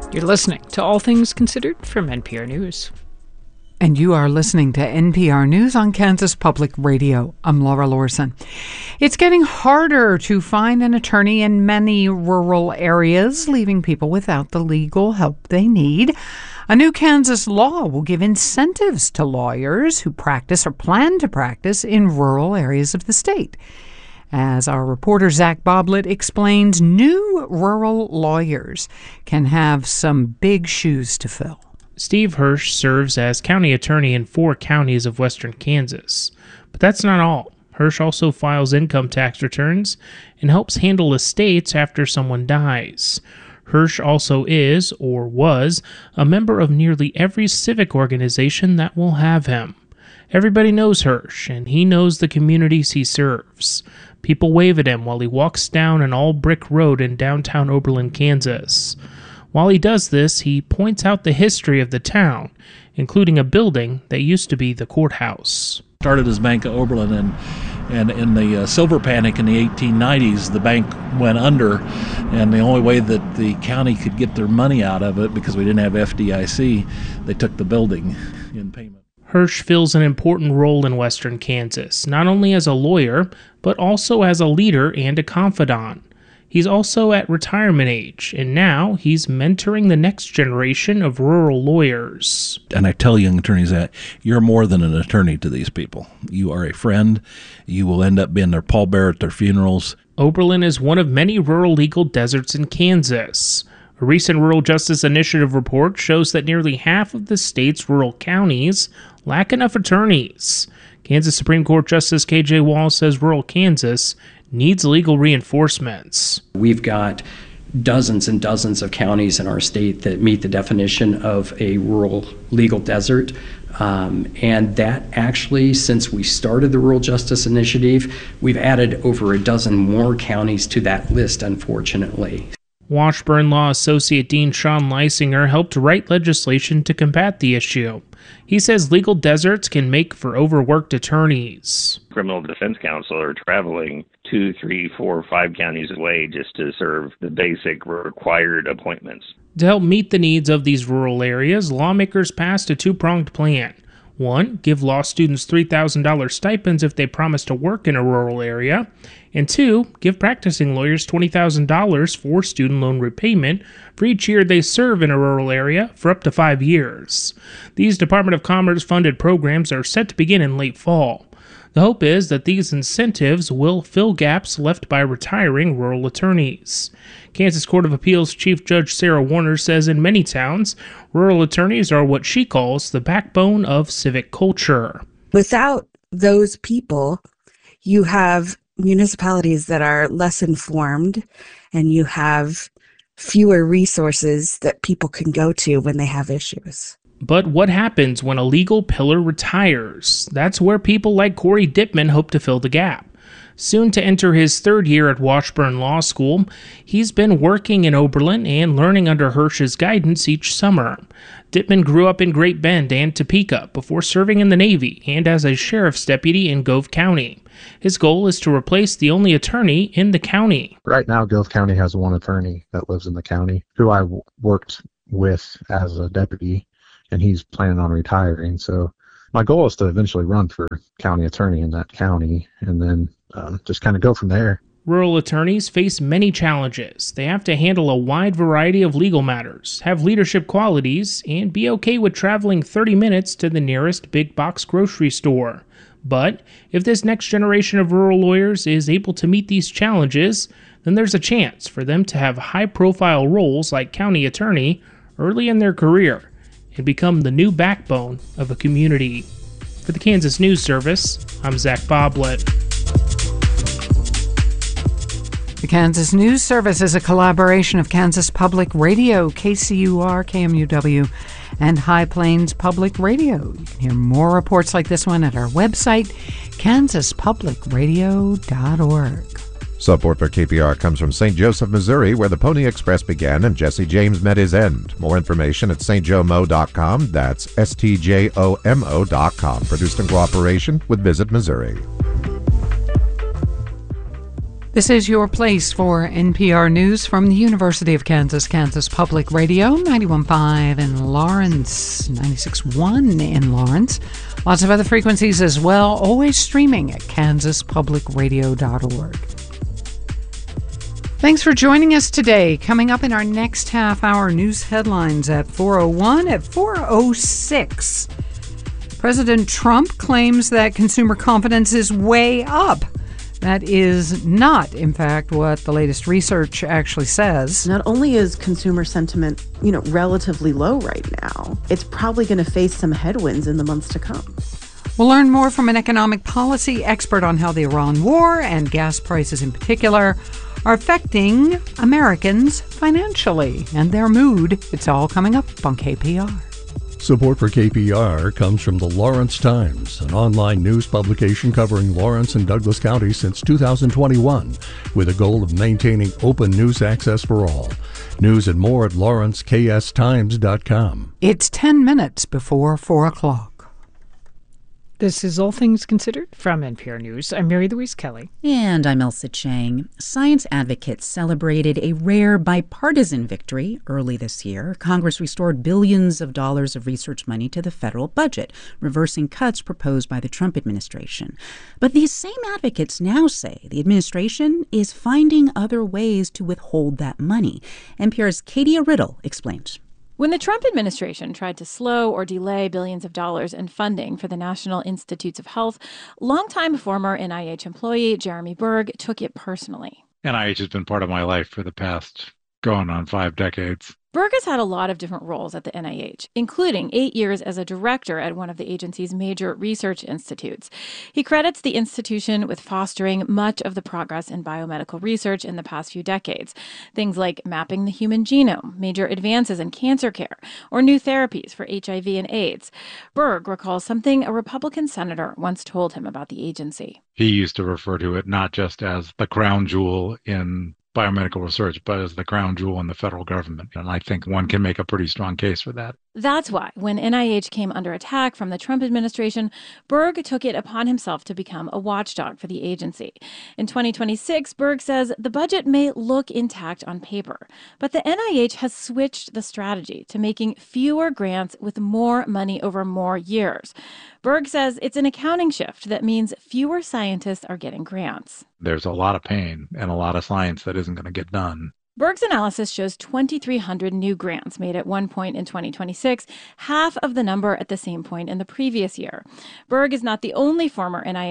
You're listening to All Things Considered from NPR News. And you are listening to NPR News on Kansas Public Radio. I'm Laura Lorson. It's getting harder to find an attorney in many rural areas, leaving people without the legal help they need. A new Kansas law will give incentives to lawyers who practice or plan to practice in rural areas of the state. As our reporter Zach Boblet explains, new rural lawyers can have some big shoes to fill. Steve Hirsch serves as county attorney in 4 counties of western Kansas. But that's not all. Hirsch also files income tax returns and helps handle estates after someone dies. Hirsch also is, or was, a member of nearly every civic organization that will have him. Everybody knows Hirsch, and he knows the communities he serves. People wave at him while he walks down an all-brick road in downtown Oberlin, Kansas. While he does this, he points out the history of the town, including a building that used to be the courthouse. Started as Bank of Oberlin, and in the silver panic in the 1890s, the bank went under, and the only way that the county could get their money out of it, because we didn't have FDIC, they took the building in payment. Hirsch fills an important role in western Kansas, not only as a lawyer, but also as a leader and a confidant. He's also at retirement age, and now he's mentoring the next generation of rural lawyers. And I tell young attorneys that you're more than an attorney to these people. You are a friend. You will end up being their pallbearer at their funerals. Oberlin is one of many rural legal deserts in Kansas. A recent Rural Justice Initiative report shows that nearly half of the state's rural counties lack enough attorneys. Kansas Supreme Court Justice K.J. Wall says rural Kansas needs legal reinforcements. We've got dozens and dozens of counties in our state that meet the definition of a rural legal desert. And that actually, since we started the Rural Justice Initiative, we've added over a dozen more counties to that list, unfortunately. Washburn Law Associate Dean Sean Leisinger helped write legislation to combat the issue. He says legal deserts can make for overworked attorneys. Criminal defense counsel are traveling 2, 3, 4, 5 counties away just to serve the basic required appointments. To help meet the needs of these rural areas, lawmakers passed a 2-pronged plan. 1, give law students $3,000 stipends if they promise to work in a rural area. And 2, give practicing lawyers $20,000 for student loan repayment for each year they serve in a rural area for up to 5 years. These Department of Commerce funded programs are set to begin in late fall. The hope is that these incentives will fill gaps left by retiring rural attorneys. Kansas Court of Appeals Chief Judge Sarah Warner says in many towns, rural attorneys are what she calls the backbone of civic culture. Without those people, you have municipalities that are less informed, and you have fewer resources that people can go to when they have issues. But what happens when a legal pillar retires? That's where people like Corey Dittman hope to fill the gap. Soon to enter his 3rd year at Washburn Law School, he's been working in Oberlin and learning under Hirsch's guidance each summer. Dittman grew up in Great Bend and Topeka before serving in the Navy and as a sheriff's deputy in Gove County. His goal is to replace the only attorney in the county. Right now, Gove County has one attorney that lives in the county who I worked with as a deputy, and he's planning on retiring. So my goal is to eventually run for county attorney in that county and then just kind of go from there. Rural attorneys face many challenges. They have to handle a wide variety of legal matters, have leadership qualities, and be okay with traveling 30 minutes to the nearest big box grocery store. But if this next generation of rural lawyers is able to meet these challenges, then there's a chance for them to have high-profile roles like county attorney early in their career and become the new backbone of a community. For the Kansas News Service, I'm Zach Boblet. The Kansas News Service is a collaboration of Kansas Public Radio, KCUR, KMUW, and High Plains Public Radio. You can hear more reports like this one at our website, kansaspublicradio.org. Support for KPR comes from St. Joseph, Missouri, where the Pony Express began and Jesse James met his end. More information at stjomo.com. That's stjomo.com. Produced in cooperation with Visit Missouri. This is your place for NPR News from the University of Kansas, Kansas Public Radio, 91.5 in Lawrence, 96.1 in Lawrence. Lots of other frequencies as well, always streaming at kansaspublicradio.org. Thanks for joining us today. Coming up in our next half-hour news headlines at 4:01, at 4:06. President Trump claims that consumer confidence is way up. That is not, in fact, what the latest research actually says. Not only is consumer sentiment, relatively low right now, it's probably going to face some headwinds in the months to come. We'll learn more from an economic policy expert on how the Iran war, and gas prices in particular, are affecting Americans financially and their mood. It's all coming up on KPR. Support for KPR comes from the Lawrence Times, an online news publication covering Lawrence and Douglas counties since 2021, with a goal of maintaining open news access for all. News and more at lawrencekstimes.com. It's 10 minutes before 4 o'clock. This is All Things Considered from NPR News. I'm Mary Louise Kelly. And I'm Elsa Chang. Science advocates celebrated a rare bipartisan victory early this year. Congress restored billions of dollars of research money to the federal budget, reversing cuts proposed by the Trump administration. But these same advocates now say the administration is finding other ways to withhold that money. NPR's Katia Riddle explains. When the Trump administration tried to slow or delay billions of dollars in funding for the National Institutes of Health, longtime former NIH employee Jeremy Berg took it personally. NIH has been part of my life for the past going on 5 decades. Berg has had a lot of different roles at the NIH, including 8 years as a director at one of the agency's major research institutes. He credits the institution with fostering much of the progress in biomedical research in the past few decades. Things like mapping the human genome, major advances in cancer care, or new therapies for HIV and AIDS. Berg recalls something a Republican senator once told him about the agency. He used to refer to it not just as the crown jewel in biomedical research, but as the crown jewel in the federal government. And I think one can make a pretty strong case for that. That's why, when NIH came under attack from the Trump administration, Berg took it upon himself to become a watchdog for the agency. In 2026, Berg says the budget may look intact on paper, but the NIH has switched the strategy to making fewer grants with more money over more years. Berg says it's an accounting shift that means fewer scientists are getting grants. There's a lot of pain and a lot of science that isn't going to get done. Berg's analysis shows 2,300 new grants made at one point in 2026, half of the number at the same point in the previous year. Berg is not the only former NIH